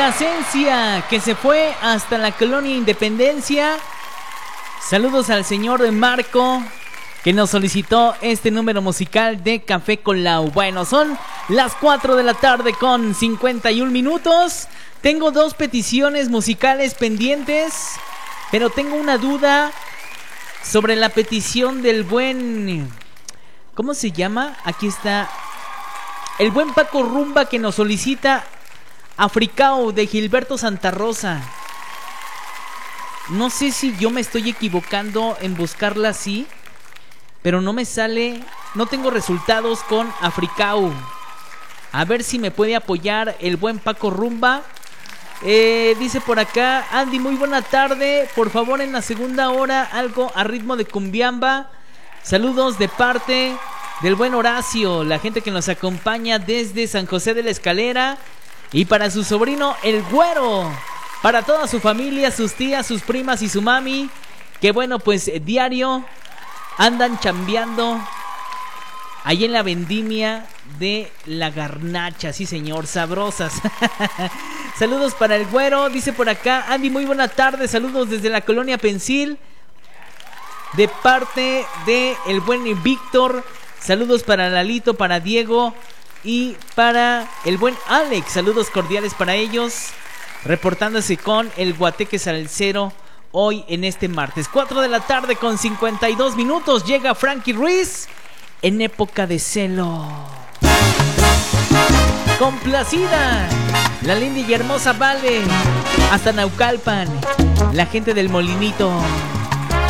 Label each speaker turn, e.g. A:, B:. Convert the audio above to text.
A: Plasencia, que se fue hasta la colonia Independencia. Saludos al señor Marco, que nos solicitó este número musical de Café con Lau. Bueno, son las 4 de la tarde con 51 minutos. Tengo dos peticiones musicales pendientes, pero tengo una duda sobre la petición del buen... ¿Cómo se llama? Aquí está. El buen Paco Rumba, que nos solicita Africao de Gilberto Santa Rosa. No sé si yo me estoy equivocando en buscarla así, pero no me sale, no tengo resultados con Africao. A ver si me puede apoyar el buen Paco Rumba. Dice por acá: Andy, muy buena tarde. Por favor, en la segunda hora, algo a ritmo de cumbiamba. Saludos de parte del buen Horacio, la gente que nos acompaña desde San José de la Escalera. Y para su sobrino, el Güero. Para toda su familia, sus tías, sus primas y su mami, que bueno, pues diario andan chambeando ahí en la vendimia de la garnacha. Sí, señor, sabrosas. Saludos para el Güero. Dice por acá: Andy, muy buena tarde. Saludos desde la colonia Pensil, de parte de el buen Víctor. Saludos para Lalito, para Diego y para el buen Alex. Saludos cordiales para ellos, reportándose con el Guateque Salcero hoy en este martes. 4 de la tarde con 52 minutos. Llega Frankie Ruiz, En época de celo. Complacida la linda y hermosa Vale, hasta Naucalpan, la gente del Molinito.